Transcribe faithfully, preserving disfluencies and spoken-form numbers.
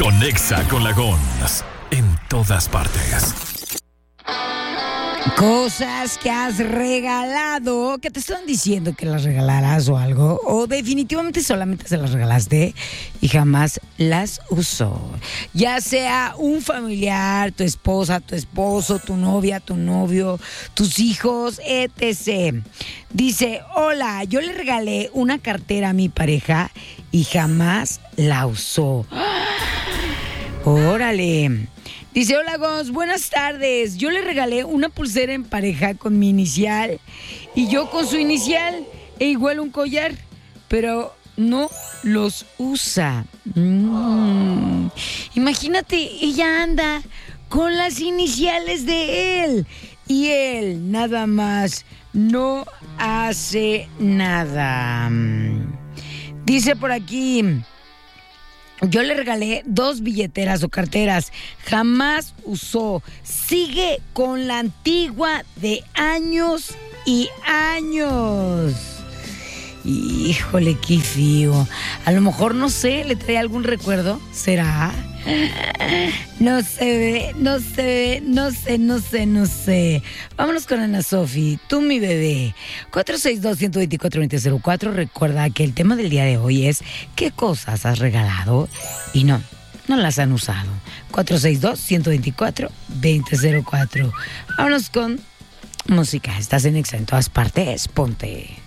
Conexa con la Gons en todas partes. Cosas que has regalado, que te están diciendo que las regalarás o algo, o definitivamente solamente se las regalaste y jamás las usó. Ya sea un familiar, tu esposa, tu esposo, tu novia, tu novio, tus hijos, etcétera. Dice, hola, yo le regalé una cartera a mi pareja y jamás la usó. Órale. Dice, hola Gons, buenas tardes. Yo le regalé una pulsera en pareja con mi inicial y yo con su inicial e igual un collar, pero no los usa. Mm. Imagínate, ella anda con las iniciales de él y él nada más no hace nada. Dice por aquí... Yo le regalé dos billeteras o carteras, jamás usó, sigue con la antigua de años y años. Híjole, qué fío. A lo mejor, no sé, le trae algún recuerdo, ¿será? No se ve, no se ve, no sé, no sé, no sé. Vámonos con Ana Sofi, tú mi bebé. cuatro seis dos, uno dos cuatro, dos cero cero cuatro. Recuerda que el tema del día de hoy es ¿qué cosas has regalado y no, no las han usado? cuatro seis dos, uno dos cuatro, dos cero cero cuatro. Vámonos con música. Estás en Exa en todas partes. Ponte.